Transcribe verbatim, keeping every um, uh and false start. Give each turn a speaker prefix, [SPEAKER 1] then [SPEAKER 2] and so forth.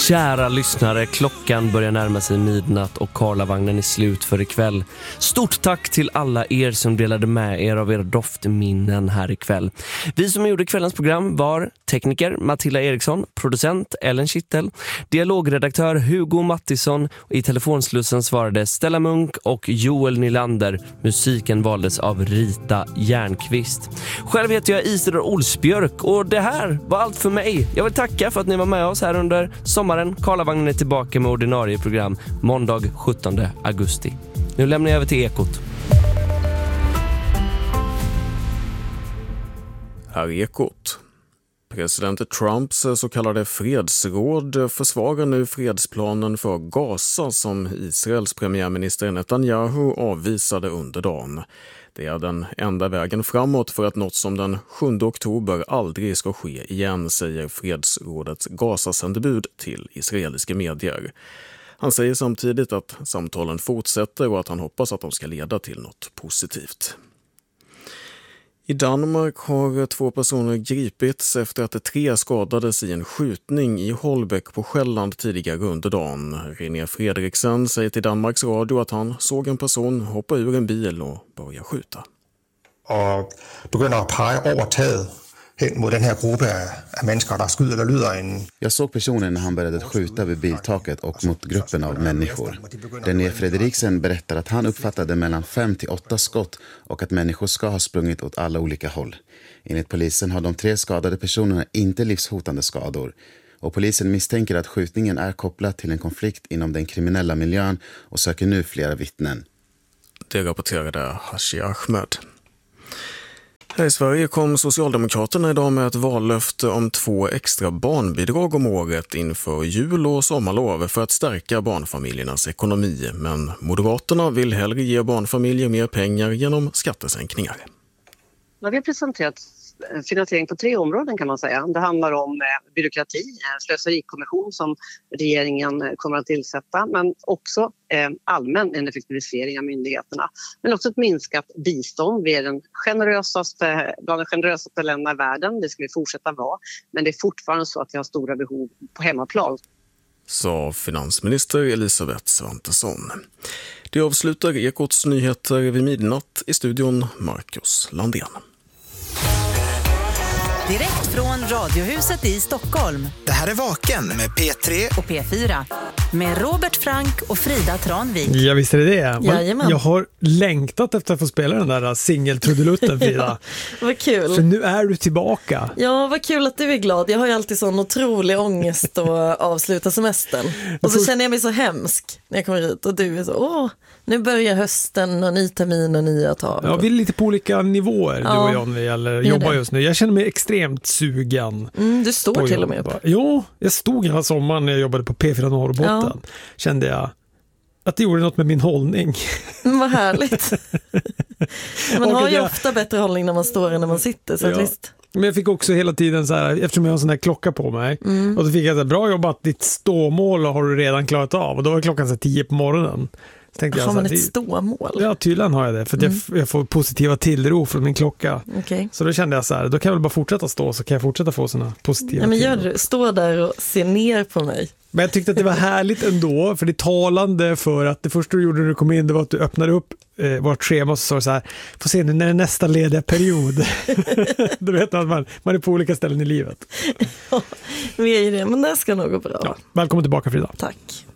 [SPEAKER 1] Kära lyssnare, klockan börjar närma sig midnatt och Karlavagnen är slut för ikväll. Stort tack till alla er som delade med er av era doftminnen här ikväll. Vi som gjorde kvällens program var tekniker Matilda Eriksson, producent Ellen Kittel, dialogredaktör Hugo Mattisson och i telefonslussen svarade Stella Munk och Joel Nylander. Musiken valdes av Rita Järnqvist. Själv heter jag Isidor Olsbjörk och det här var allt för mig. Jag vill tacka för att ni var med oss här under sommaren. Karlavagnen är tillbaka med ordinarie program måndag sjuttonde augusti. Nu lämnar jag över till Ekot.
[SPEAKER 2] Här är Ekot. President Trumps så kallade fredsråd försvarar nu fredsplanen för Gaza som Israels premiärminister Netanyahu avvisade under dagen. Det är den enda vägen framåt för att något som den sjunde oktober aldrig ska ske igen, säger fredsrådets Gaza-sändebud till israeliska medier. Han säger samtidigt att samtalen fortsätter och att han hoppas att de ska leda till något positivt. I Danmark har två personer gripits efter att tre skadades i en skjutning i Holbæk på Själland tidigare under dagen. René Fredriksen säger till Danmarks Radio att han såg en person hoppa ur en bil och börja skjuta.
[SPEAKER 3] Och börjar peka över taget hen mot den här gruppen av människor där skyder eller lyder en...
[SPEAKER 4] Jag såg personen när han började skjuta vid biltaket och mot gruppen av människor. René Fredriksen berättar att han uppfattade mellan fem till åtta skott och att människor ska ha sprungit åt alla olika håll. Enligt polisen har de tre skadade personerna inte livshotande skador. Och polisen misstänker att skjutningen är kopplad till en konflikt inom den kriminella miljön och söker nu flera vittnen.
[SPEAKER 2] Det rapporterade Hashi Ahmed. Här i Sverige kom Socialdemokraterna idag med ett vallöfte om två extra barnbidrag om året inför jul- och sommarlov för att stärka barnfamiljernas ekonomi. Men Moderaterna vill hellre ge barnfamiljer mer pengar genom skattesänkningar.
[SPEAKER 5] Vi har presenterat finansiering på tre områden kan man säga. Det handlar om byråkrati, en slöserikommission som regeringen kommer att tillsätta, men också allmän en effektivisering av myndigheterna. Men också ett minskat bistånd. Vi är den generösaste, bland de generösaste länderna i världen. Det ska vi fortsätta vara. Men det är fortfarande så att vi har stora behov på hemmaplan.
[SPEAKER 2] Sa finansminister Elisabeth Svantesson. Det avslutar Ekots nyheter vid midnatt. I studion Marcus Landén.
[SPEAKER 6] Direkt från Radiohuset i Stockholm.
[SPEAKER 7] Det här är Vaken med P tre
[SPEAKER 6] och P fyra. Med Robert Frank och Frida Tranvik.
[SPEAKER 8] Ja, visst är det det.
[SPEAKER 6] Jajamän.
[SPEAKER 8] Jag har längtat efter att få spela den där singeltrudelutten, Frida.
[SPEAKER 9] Ja, vad kul.
[SPEAKER 8] För nu är du tillbaka.
[SPEAKER 9] Ja, vad kul att du är glad. Jag har ju alltid sån otrolig ångest att avsluta semestern. Och så känner jag mig så hemsk när jag kommer hit. Och du är så, åh, nu börjar hösten och ny termin och nya tag.
[SPEAKER 8] Ja, vi är lite på olika nivåer,
[SPEAKER 9] ja,
[SPEAKER 8] du och jag, när det gäller jobba just nu. Jag känner mig extremt sugen.
[SPEAKER 9] Mm, du står till och med upp.
[SPEAKER 8] Jo, jag stod hela sommaren när jag jobbade på P fyra Norrbotten. Ja. Kände jag att det gjorde något med min hållning.
[SPEAKER 9] Mm, vad härligt. Man har ju jag... ofta bättre hållning när man står än när man sitter. Så
[SPEAKER 8] ja.
[SPEAKER 9] att visst.
[SPEAKER 8] Men jag fick också hela tiden så här, eftersom jag har en sån här klocka på mig. Mm. Och så fick jag så här, bra jobbat, ditt ståmål har du redan klarat av. Och då var klockan så här, tio på morgonen. Så tänkte
[SPEAKER 9] har
[SPEAKER 8] jag,
[SPEAKER 9] man
[SPEAKER 8] så här,
[SPEAKER 9] ett ståmål?
[SPEAKER 8] Ja, tydligen har jag det. För att mm. jag, jag får positiva tillro från min klocka.
[SPEAKER 9] Okay.
[SPEAKER 8] Så då kände jag så här, då kan jag väl bara fortsätta stå, så kan jag fortsätta få såna positiva
[SPEAKER 9] ja, men gör
[SPEAKER 8] tillro.
[SPEAKER 9] du, stå där och se ner på mig.
[SPEAKER 8] Men jag tyckte att det var härligt ändå, för det talande för att det första du gjorde när du kom in, det var att du öppnade upp eh, vårt schema och så sa du så här, får se nu när det är nästa lediga period. Då vet man att man, man är på olika ställen i livet.
[SPEAKER 9] Ja, vi är ju det, men det ska nog gå bra.
[SPEAKER 8] Ja, välkommen tillbaka, Frida.
[SPEAKER 9] Tack.